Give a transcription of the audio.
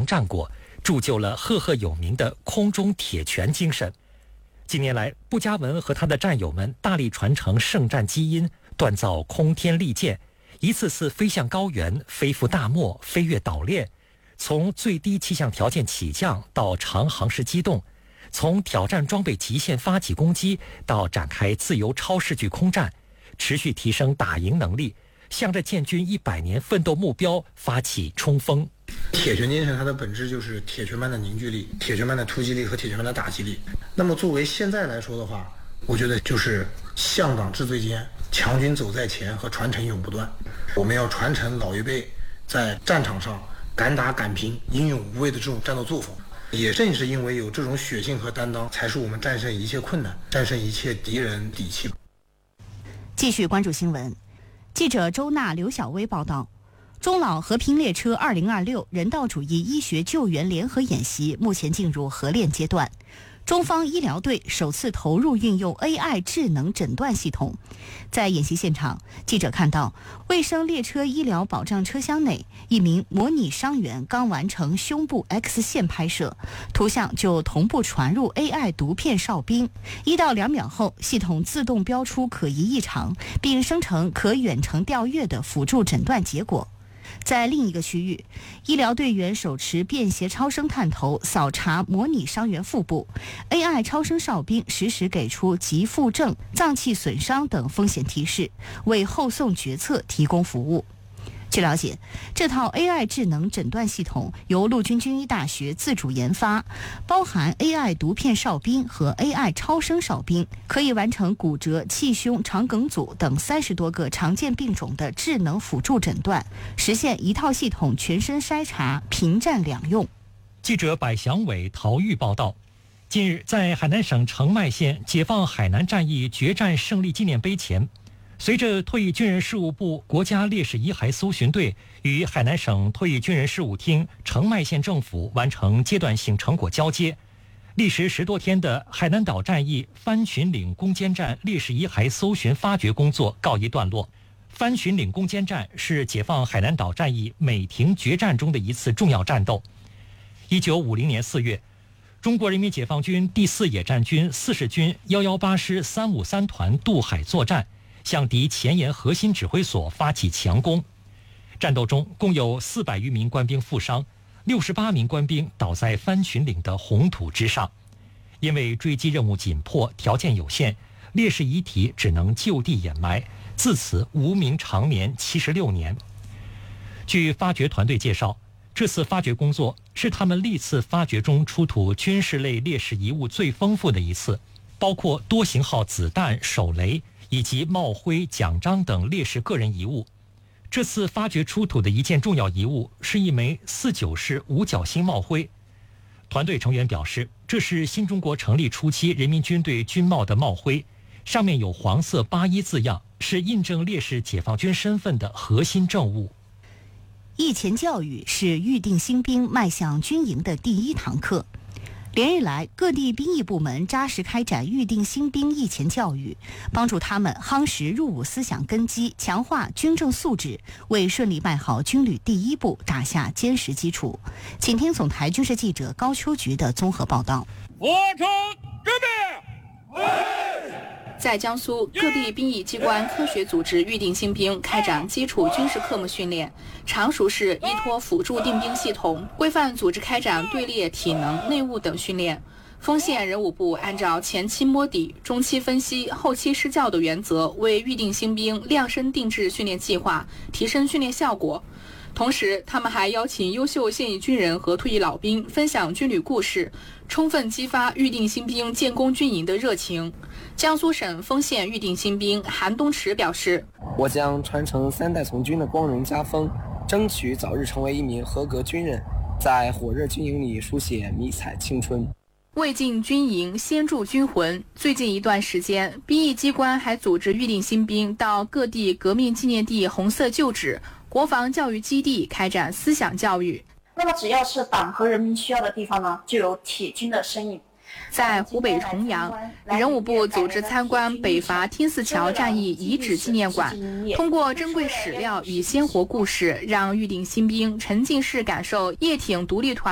良战果，铸就了赫赫有名的空中铁拳精神。近年来，步家文和他的战友们大力传承圣战基因，锻造空天利剑，一次次飞向高原，飞赴大漠，飞越岛链，从最低气象条件起降到长航时机动，从挑战装备极限发起攻击到展开自由超视距空战，持续提升打赢能力，向着建军100年奋斗目标发起冲锋。 铁拳精神它的本质就是铁拳般的凝聚力、铁拳般的突击力和铁拳般的打击力。那么作为现在来说的话，我觉得就是向党志最坚，强军走在前和传承永不断。我们要传承老一辈在战场上敢打敢拼、英勇无畏的这种战斗作风。也正是因为有这种血性和担当，才是我们战胜一切困难、战胜一切敌人底气。 继续关注新闻，记者周娜、刘晓薇报道。中老和平列车2026人道主义医学救援联合演习目前进入合练阶段，中方医疗队首次投入运用 AI 智能诊断系统。在演习现场，记者看到卫生列车医疗保障车厢内，一名模拟伤员刚完成胸部 X 线拍摄，图像就同步传入 AI 读片哨兵，1到2秒后，系统自动标出可疑异常，并生成可远程调阅的辅助诊断结果。在另一个区域，医疗队员手持便携超声探头扫查模拟伤员腹部， AI 超声哨兵实时给出急腹症、脏器损伤等风险提示，为后送决策提供服务。据了解，这套 AI 智能诊断系统由陆军军医大学自主研发，包含 AI 读片哨兵和 AI 超声哨兵，可以完成骨折、气胸、肠梗阻等30多个常见病种的智能辅助诊断，实现一套系统全身筛查，平战两用。 记者柏祥伟、陶玉报道。近日，在海南省澄迈县解放海南战役决战胜利纪念碑前，随着退役军人事务部国家烈士遗骸搜寻队与海南省退役军人事务厅、澄迈县政府完成阶段性成果交接，历时10多天的海南岛战役番群岭攻坚战烈士遗骸搜寻发掘工作告一段落。番群岭攻坚战是解放海南岛战役美亭决战中的一次重要战斗。1950年4月，中国人民解放军第4野战军40军118师353团渡海作战，向敌前沿核心指挥所发起强攻。战斗中共有400余名官兵负伤，68名官兵倒在番群岭的红土之上。因为追击任务紧迫，条件有限，烈士遗体只能就地掩埋，自此无名长眠76年。据发掘团队介绍，这次发掘工作是他们历次发掘中出土军事类烈士遗物最丰富的一次，包括多型号子弹、手雷以及帽徽、奖章等烈士个人遗物。这次发掘出土的一件重要遗物是一枚49式五角星帽徽。团队成员表示，这是新中国成立初期人民军队军帽的帽徽，上面有黄色81字样，是印证烈士解放军身份的核心证物。 役前教育是预定新兵迈向军营的第一堂课。连日来，各地兵役部门扎实开展预定新兵役前教育，帮助他们夯实入伍思想根基，强化军政素质，为顺利迈好军旅第一步打下坚实基础。请听总台军事记者高秋菊的综合报道。 俯冲准备。 在江苏，各地兵役机关科学组织预定新兵开展基础军事科目训练，常熟是依托辅助定兵系统，规范组织开展队列、体能、内务等训练。丰县人武部按照前期摸底、中期分析、后期施教的原则，为预定新兵量身定制训练计划，提升训练效果。同时，他们还邀请优秀现役军人和退役老兵分享军旅故事，充分激发预定新兵建功军营的热情。江苏省丰县预定新兵韩东池表示：“ 我将传承3代从军的光荣家风，争取早日成为一名合格军人，在火热军营里书写迷彩青春。” 未进军营先铸军魂。最近一段时间，兵役机关还组织预定新兵到各地革命纪念地红色旧址、国防教育基地开展思想教育。 那么只要是党和人民需要的地方呢，就有铁军的身影。 在湖北重阳，人武部组织参观北伐天寺桥战役遗址纪念馆，通过珍贵史料与鲜活故事，让预定新兵沉浸式感受叶挺独立团